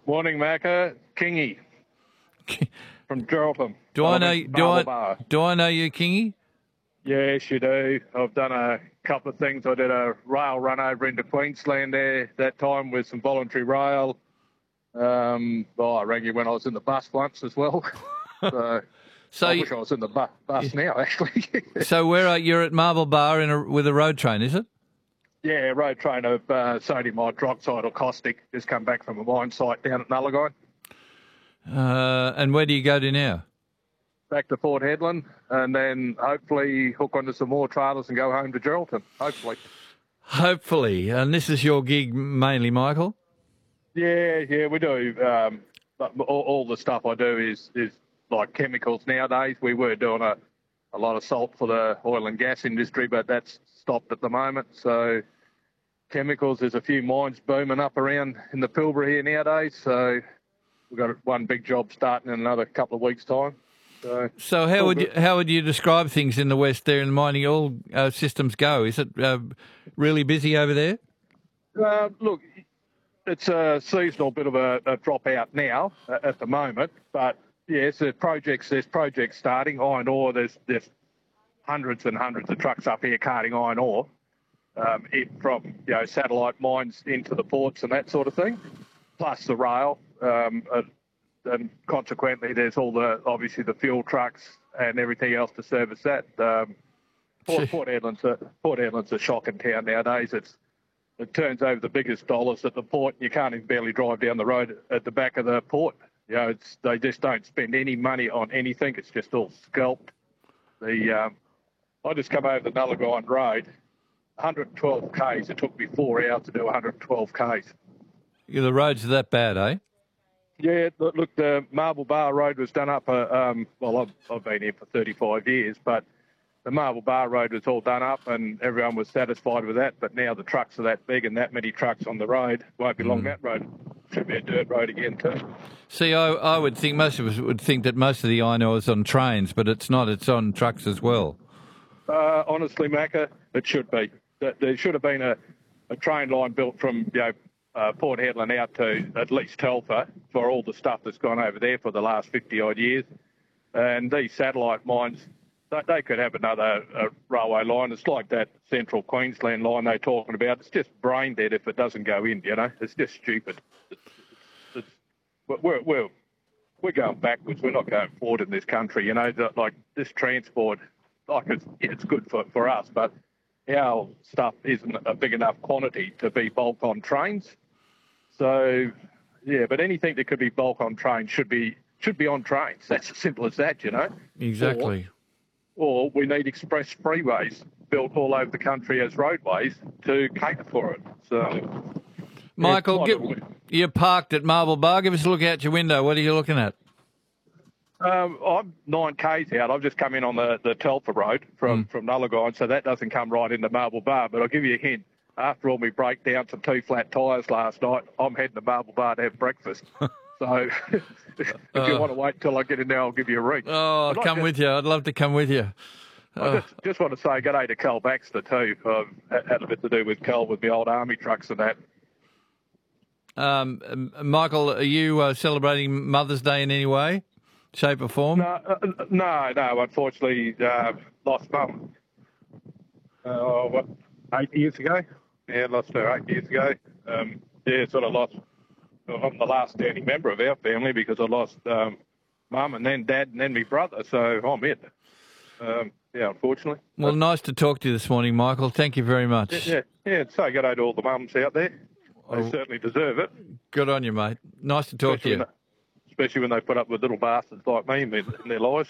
Morning, Macca. Kingy from Geraldton. Do I know? Marble Bar. Do I know you, Kingy? Yes, you do. I've done a couple of things. I did a rail run over into Queensland there that time with some voluntary rail. I rang you when I was in the bus once as well. So I wish I was in the bus now, actually. So you're at Marble Bar with a road train, is it? Yeah, road train of sodium hydroxide or caustic. Just come back from a mine site down at Nullagine. And where do you go to now? Back to Port Hedland, and then hopefully hook onto some more trailers and go home to Geraldton, hopefully. Hopefully. And this is your gig mainly, Michael? Yeah, we do. But all the stuff I do is like chemicals nowadays. We were doing a lot of salt for the oil and gas industry, but that's stopped at the moment. So chemicals, there's a few mines booming up around in the Pilbara here nowadays. So we've got one big job starting in another couple of weeks' time. So how would you describe things in the West there in the mining? All systems go. Is it really busy over there? Look, it's a seasonal bit of a dropout now at the moment, but yes, there's projects starting. Iron ore, there's hundreds and hundreds of trucks up here carting iron ore from satellite mines into the ports and that sort of thing, plus the rail. And consequently, there's obviously the fuel trucks and everything else to service that. Port Hedland's a shocking town nowadays. It turns over the biggest dollars at the port. You can't even barely drive down the road at the back of the port. They just don't spend any money on anything. It's just all scalped. I just come over the Nullagine Road, 112 k's. It took me 4 hours to do 112 k's. The roads are that bad, eh? Yeah, look, the Marble Bar Road was done up. I've been here for 35 years, but the Marble Bar Road was all done up and everyone was satisfied with that. But now the trucks are that big and that many trucks on the road, won't be long that road. Should be a dirt road again too. See, I would think most of us would think that most of the iron ore is on trains, but it's not. It's on trucks as well. Honestly, Macca, it should be. There should have been a train line built from Port Hedland out to at least Telfer for all the stuff that's gone over there for the last 50-odd years. And these satellite mines, they could have another railway line. It's like that central Queensland line they're talking about. It's just brain dead if it doesn't go in, It's just stupid. We're going backwards. We're not going forward in this country, Like this transport, it's good for us, but our stuff isn't a big enough quantity to be bulk on trains. So, yeah, but anything that could be bulk on trains should be on trains. That's as simple as that, Exactly. Or we need express freeways built all over the country as roadways to cater for it. So, Michael, you're parked at Marble Bar. Give us a look out your window. What are you looking at? I'm 9 k's out. I've just come in on the Telfer Road from Nullagine, so that doesn't come right into Marble Bar. But I'll give you a hint. After all my breakdowns and 2 flat tyres last night, I'm heading to Marble Bar to have breakfast. So if you want to wait till I get in there, I'll give you a ring. Oh, I'll come with you. I'd love to come with you. I just want to say good day to Cal Baxter too. I've had a bit to do with Cal with the old army trucks and that. Michael, are you celebrating Mother's Day in any way, shape or form? No. Unfortunately, lost Mum. 8 years ago? Yeah, lost her 8 years ago. Sort of lost. I'm the last standing member of our family because I lost Mum and then Dad and then my brother. So I'm it. Unfortunately. Well, nice to talk to you this morning, Michael. Thank you very much. Yeah. Say good day to all the mums out there. They certainly deserve it. Good on you, mate. Nice to talk to you. Especially when they put up with little bastards like me in their lives.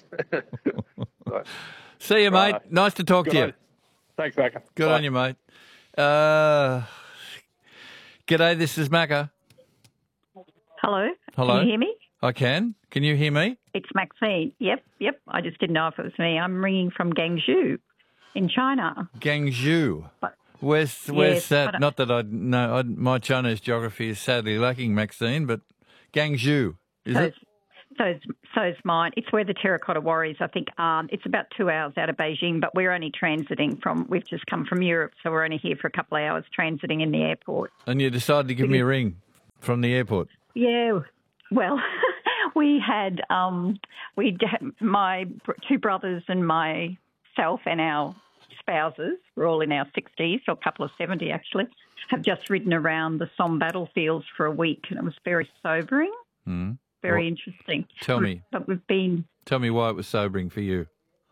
See you, mate. Nice to talk to you. Thanks, Macca. Good on you, mate. G'day, this is Macca. Hello. Hello. Can you hear me? I can. Can you hear me? It's Maxine. Yep. I just didn't know if it was me. I'm ringing from Guangzhou in China. Guangzhou. Where's that? Not that I know. My Chinese geography is sadly lacking, Maxine, but Guangzhou, is it? So is mine. It's where the Terracotta Warriors, I think, it's about 2 hours out of Beijing, but we're only transiting we've just come from Europe, so we're only here for a couple of hours transiting in the airport. And you decided to give me a ring from the airport? Yeah, well, we had my two brothers and myself and our spouses, we're all in our 60s, or a couple of 70 actually, have just ridden around the Somme battlefields for a week, and it was very sobering, very interesting. Tell me. But we've been... Tell me why it was sobering for you.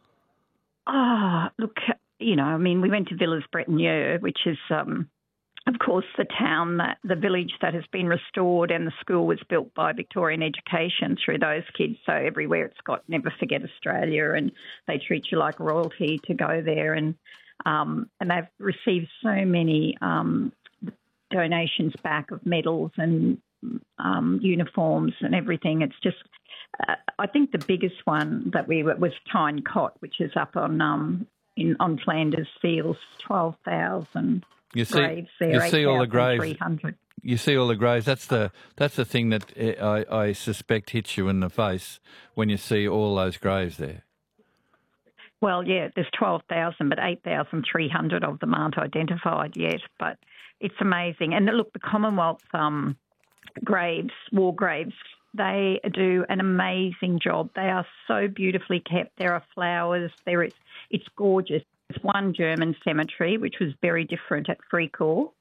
Look, we went to Villers-Bretonneux, which is... of course, the village that has been restored, and the school was built by Victorian Education through those kids. So everywhere it's got Never Forget Australia, and they treat you like royalty to go there. And they've received so many donations back of medals and uniforms and everything. It's just, I think the biggest one that was Tyne Cot, which is up on Flanders Fields, 12,000. Graves there, you see all the graves. 300. You see all the graves. That's the thing that I suspect hits you in the face when you see all those graves there. Well, yeah, there's 12,000, but 8,300 of them aren't identified yet. But it's amazing. And look, the Commonwealth graves, war graves, they do an amazing job. They are so beautifully kept. There are flowers. It's gorgeous. There's one German cemetery, which was very different at Fricourt,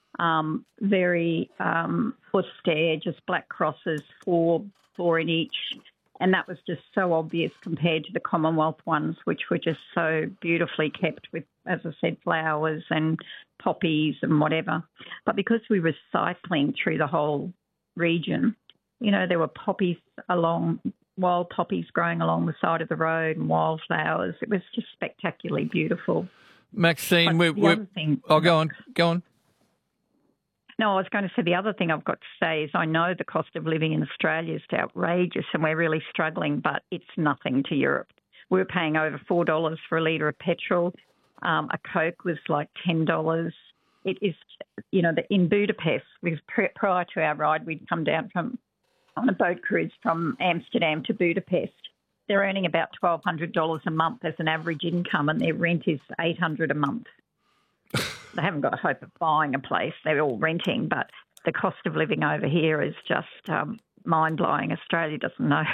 very austere, just black crosses, four in each. And that was just so obvious compared to the Commonwealth ones, which were just so beautifully kept with, as I said, flowers and poppies and whatever. But because we were cycling through the whole region, there were wild poppies growing along the side of the road and wildflowers. It was just spectacularly beautiful. Maxine, go on. No, I was going to say the other thing I've got to say is I know the cost of living in Australia is outrageous and we're really struggling, but it's nothing to Europe. We're paying over $4 for a litre of petrol. A Coke was like $10. It is, in Budapest, because prior to our ride, we'd come down on a boat cruise from Amsterdam to Budapest. They're earning about $1,200 a month as an average income, and their rent is $800 a month. They haven't got a hope of buying a place. They're all renting, but the cost of living over here is just mind-blowing. Australia doesn't know.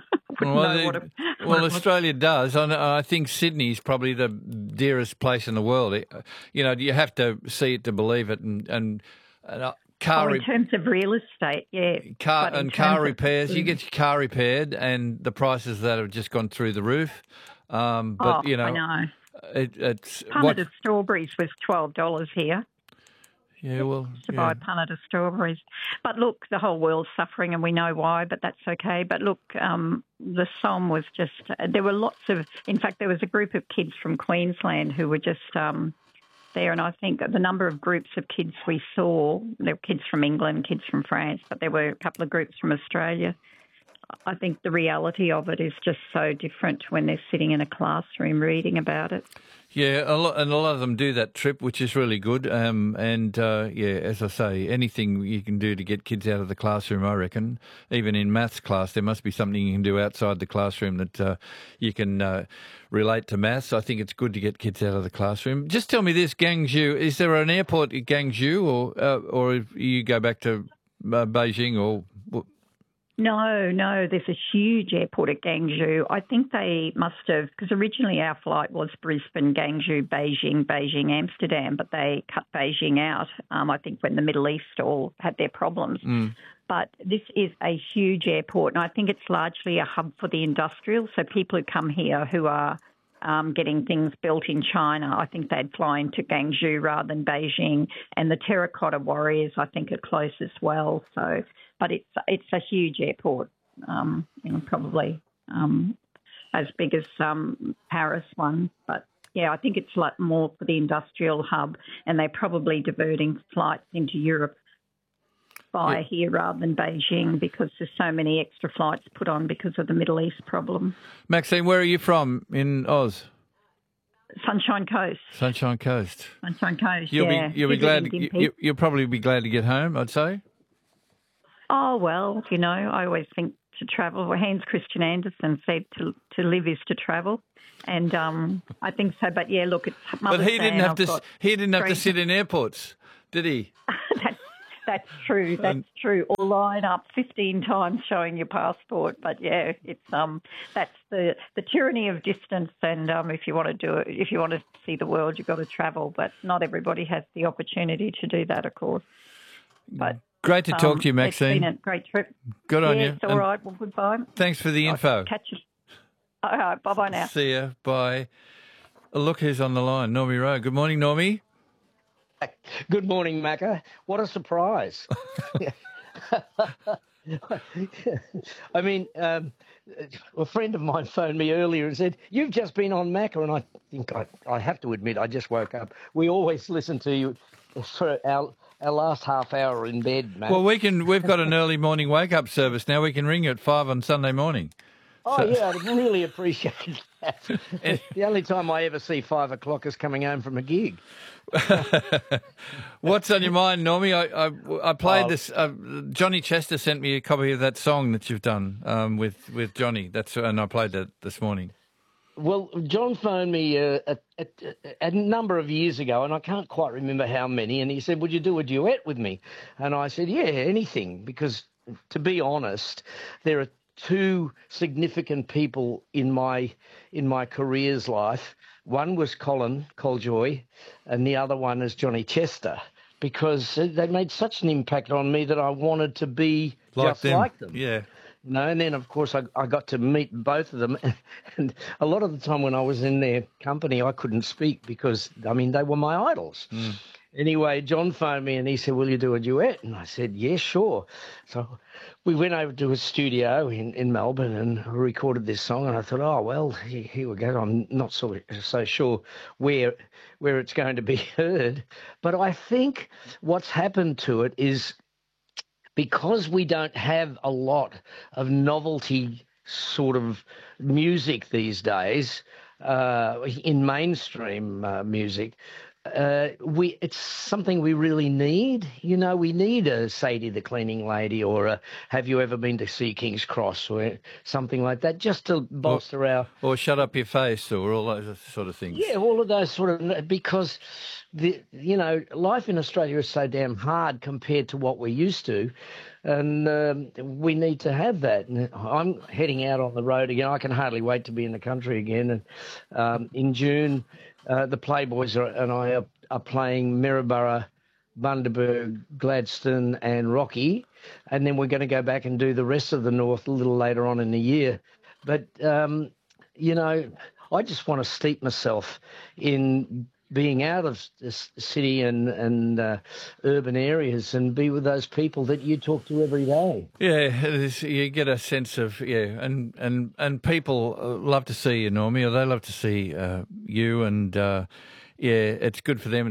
Australia does. I think Sydney's probably the dearest place in the world. You have to see it to believe it, and in terms of real estate, yeah. Car repairs, you get your car repaired, and the prices that have just gone through the roof. I know. Punnet of strawberries was $12 here. Yeah, well, to buy a punnet of strawberries. But look, the whole world's suffering, and we know why. But that's okay. But look, the Somme was just. There were lots of. In fact, there was a group of kids from Queensland who were just there, and I think the number of groups of kids we saw. There were kids from England, kids from France, but there were a couple of groups from Australia. I think the reality of it is just so different when they're sitting in a classroom reading about it. Yeah, a lot of them do that trip, which is really good. As I say, anything you can do to get kids out of the classroom, I reckon. Even in maths class, there must be something you can do outside the classroom that you can relate to maths. I think it's good to get kids out of the classroom. Just tell me this, Guangzhou, is there an airport at Guangzhou or you go back to Beijing or... No, there's a huge airport at Guangzhou. I think they must have, because originally our flight was Brisbane, Guangzhou, Beijing, Amsterdam, but they cut Beijing out, I think, when the Middle East all had their problems. But this is a huge airport, and I think it's largely a hub for the industrial. So people who come here who are getting things built in China, I think they'd fly into Guangzhou rather than Beijing. And the Terracotta Warriors, I think, are close as well. So, but it's a huge airport, probably as big as Paris one. But yeah, I think it's like more for the industrial hub, and they're probably diverting flights into Europe via here rather than Beijing because there's so many extra flights put on because of the Middle East problem. Maxine, where are you from in Oz? Sunshine Coast. Sunshine Coast. You'll be glad. You'll probably be glad to get home, I'd say. Oh well, I always think to travel. Hans Christian Andersen said to live is to travel, and I think so. But yeah, look, it's Mother's Day. But he didn't have to sit in airports, did he? That's true. That's true. Or line up 15 times showing your passport. But yeah, it's that's the tyranny of distance. And if you want to do it, if you want to see the world, you've got to travel. But not everybody has the opportunity to do that, of course. But great to talk to you, Maxine. It's been a great trip. Good on you. It's all right. Well, goodbye. Thanks for the info. Catch you. All right. Bye now. See ya. Bye. Look who's on the line. Normie Rowe. Good morning, Normie. Good morning, Macca. What a surprise. I mean, a friend of mine phoned me earlier and said, "You've just been on Macca," and I think I have to admit, I just woke up. We always listen to you for our last half hour in bed, Matt. Well, we've got an early morning wake-up service now. We can ring you at 5 on Sunday morning. Oh, yeah, I'd really appreciate that. The only time I ever see 5 o'clock is coming home from a gig. What's on your mind, Normie? I played this. Johnny Chester sent me a copy of that song that you've done with Johnny. And I played that this morning. Well, John phoned me a number of years ago, and I can't quite remember how many, and he said, "Would you do a duet with me?" And I said, "Yeah, anything," because, to be honest, there are two significant people in my career's life. One was Colin Coljoy, and the other one is Johnny Chester, because they made such an impact on me that I wanted to be like them. Yeah. No, and then, of course, I got to meet both of them. And a lot of the time when I was in their company, I couldn't speak because, I mean, they were my idols. Mm. Anyway, John phoned me and he said, "Will you do a duet?" And I said, "Yeah, sure." So we went over to a studio in Melbourne and recorded this song. And I thought, oh, well, here we go. I'm not so sure where it's going to be heard. But I think what's happened to it is, because we don't have a lot of novelty sort of music these days in mainstream music, it's something we really need. You know, we need a Sadie the Cleaning Lady or a Have You Ever Been to See King's Cross or something like that, just to bolster our... Or Shut Up Your Face or all those sort of things. Yeah, all of those sort of... Because, life in Australia is so damn hard compared to what we're used to, and we need to have that. And I'm heading out on the road again. I can hardly wait to be in the country again. And in June... the Playboys and I are playing Maryborough, Bundaberg, Gladstone and Rocky, and then we're going to go back and do the rest of the North a little later on in the year. But, I just want to steep myself in being out of the city and urban areas and be with those people that you talk to every day. Yeah, you get a sense of, and people love to see you, Normie, or they love to see you, and, it's good for them.